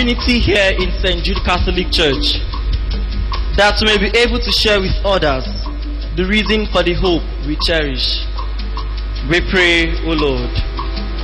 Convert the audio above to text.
Unity here in St. Jude Catholic Church, that we may be able to share with others the reason for the hope we cherish. We pray, O Lord.